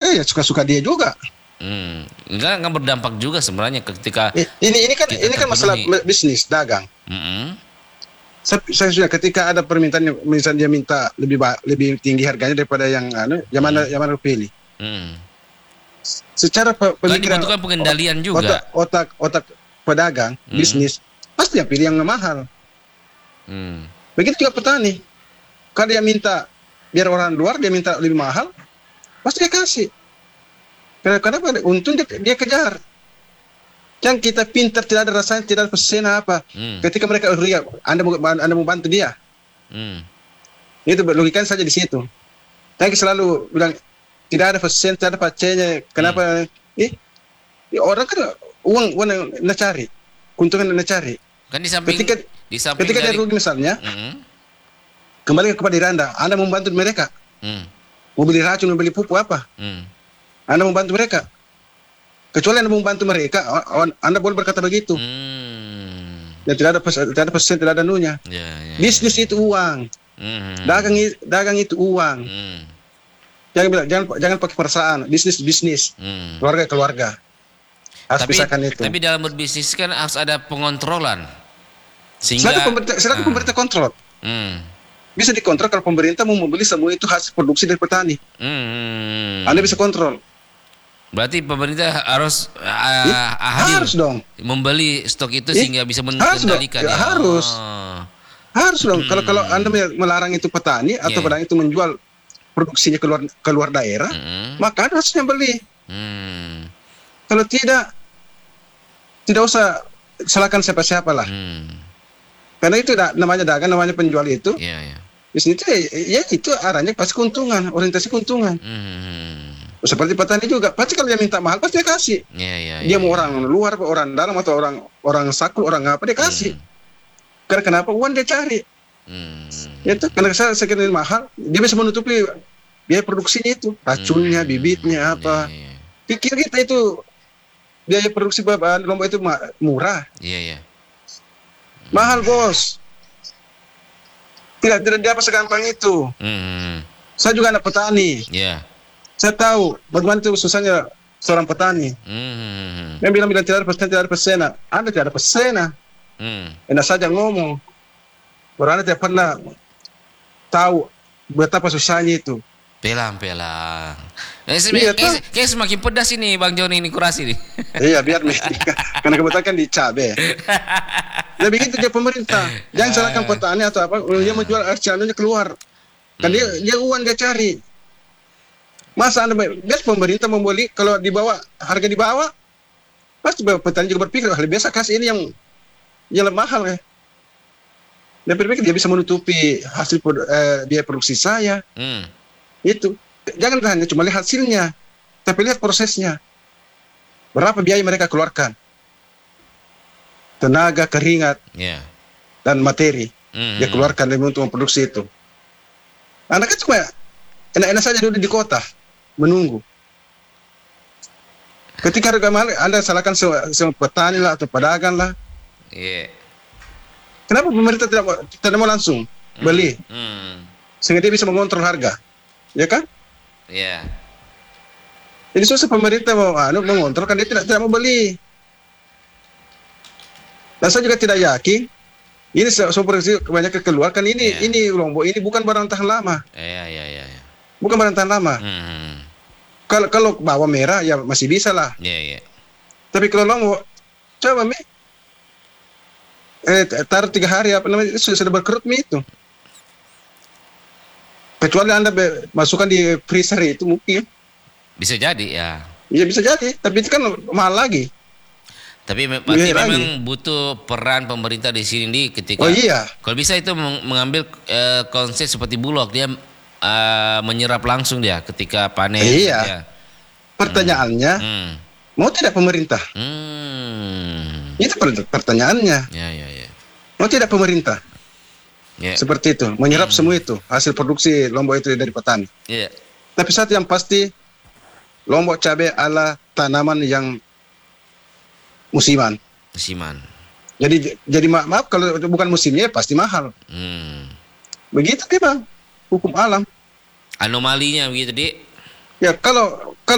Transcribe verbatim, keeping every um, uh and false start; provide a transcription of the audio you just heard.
ya suka-suka dia juga. Hmm. Enggak, enggak berdampak juga sebenarnya ketika ini ini kan ini kan masalah bisnis dagang. Mm-hmm. Saya, saya sudah ketika ada permintaan misalnya dia minta lebih lebih tinggi harganya daripada yang anu yang mana mm. yang mana pilih. Mm. Secara pemikiran dibutuhkan pengendalian juga. Otak otak otak pedagang mm. bisnis pasti yang pilih yang mahal. Mm. Begitu juga petani. Kalau dia minta biar orang luar dia minta lebih mahal, pasti dia kasih. Kenapa? Untung dia, dia kejar. Yang kita pintar tidak ada rasanya, tidak ada pesen apa. Hmm. Ketika mereka ria, Anda mau Anda mau bantu dia. Hmm. Itu logikanya saja di situ. Tapi selalu bilang tidak ada pesen, tidak ada pacennya. Kenapa? Hmm. Eh, orang kan uang uang yang nak cari, keuntungan yang nak cari. Kan di samping, ketika di samping ketika dari... dia rugi misalnya, hmm. kembali kepada diri Anda. Anda membantu mereka. Hmm. Mau beli racun, mau beli pupuk apa? Hmm. Anda membantu mereka. Kecuali Anda membantu mereka, Anda boleh berkata begitu. Hmm. Dan tidak ada pesen, tidak ada pesen, tidak ada nunya. Yeah, yeah, bisnis yeah. itu uang. Mm-hmm. Dagang dagang itu uang. Mm. Jangan bilang jangan jangan pakai perasaan. Bisnis bisnis. Mm. Keluarga keluarga. Harus tapi, pisahkan itu. Tapi dalam berbisnis kan harus ada pengontrolan. Sehingga selalu pemerintah, selalu uh. pemerintah kontrol. Mm. Bisa dikontrol kalau pemerintah mau membeli semua itu hasil produksi dari petani. Mm. Anda bisa kontrol. Berarti pemerintah harus uh, ya, harus dong membeli stok itu ya, sehingga bisa mengendalikan. Ya, ya. Harus, oh. harus dong. Kalau hmm. kalau Anda melarang itu petani atau yeah. petani itu menjual produksinya keluar keluar daerah, hmm. maka Anda harusnya beli. Hmm. Kalau tidak, tidak usah salahkan siapa-siapa lah. Hmm. Karena itu namanya dagang, namanya penjual itu. Yeah, yeah. Di sini ya itu arahnya pasti keuntungan, orientasi keuntungan. Hmm. Seperti petani juga, pasti kalau dia minta mahal pasti dia kasih. Yeah, yeah, dia yeah, mau yeah. orang luar, orang dalam atau orang orang sakul, orang apa dia kasih. Mm. Karena kenapa uang dia cari? Mm. Itu karena saya sekian mahal, dia bisa menutupi biaya produksinya itu, racunnya, mm. bibitnya apa. Yeah, yeah. Pikir kita itu biaya produksi lombok itu murah. Yeah, yeah. Mahal bos. Tidak tidak dapat segampang itu. Mm. Saya juga anak petani. Yeah. Saya tahu bagaimana itu susahnya seorang petani. Hmm. Yang bilang-bilang tidak ada pesen, tidak ada pesena. Anda tidak ada pesena. Hmm. Enak saja ngomong. Orang Anda tidak pernah tahu betapa susahnya itu. Pelang-pelang. Iya, kayak, kayak semakin pedas ini Bang Joni ini kurasi nih. Iya, biar karena kebetulan kan dicabe. Ya begitu dia pemerintah. Jangan salahkan petani atau apa. Dia menjual hasilnya keluar. Kan dia dia uang dia cari. Masa Anda biasa pemerintah membeli kalau di bawah harga di bawah pasti petani juga berpikir hal biasa kasih ini yang yang mahal ya. Dia berpikir dia bisa menutupi hasil eh, biaya produksi saya. Hmm. Itu jangan hanya cuma lihat hasilnya, tapi lihat prosesnya. Berapa biaya mereka keluarkan? Tenaga, keringat, yeah. dan materi hmm. dia keluarkan demi untuk memproduksi itu. Anda kan cuma enak-enak saja duduk di kota menunggu. Ketika harga mahal, Anda salahkan semua petani lah atau pedagang lah. Yeah. Kenapa pemerintah tidak mau, tidak mau langsung mm. beli, mm. sehingga dia bisa mengontrol harga, ya kan? Iya. Yeah. Jadi susah pemerintah mau anu mengontrol kan dia tidak tidak mau beli. Dan saya juga tidak yakin ini sumber kebanyakan keluar kan ini yeah. ini lombok ini bukan barang tahan lama. Iya iya iya. Bukan barang tahan lama. Hmm. Kalau kalau bawang merah ya masih bisa lah. Iya yeah, iya. Yeah. Tapi kalau lombok coba mi eh taruh tiga hari apa namanya sudah, sudah berkerut mi itu. Kecuali Anda be, masukkan di freezer itu mungkin. Bisa jadi ya. Iya bisa jadi, tapi itu kan mahal lagi. Tapi berarti memang butuh peran pemerintah di sini di ketika. Oh iya. Kalau bisa itu mengambil uh, konsep seperti Bulog dia uh, menyerap langsung dia ketika panen. Iya. Ya. Pertanyaannya, hmm. mau tidak pemerintah? Hmm. Itu pertanyaannya. Ya ya ya. Mau tidak pemerintah? Ya. Seperti itu, menyerap hmm. semua itu hasil produksi lombok itu dari petani. Ya. Tapi satu yang pasti, lombok cabai ala tanaman yang musiman. Musiman. Jadi jadi ma maaf kalau bukan musimnya pasti mahal. Hmm. Begitu dia bang, hukum alam. Anomalinya begitu Dik. Ya kalau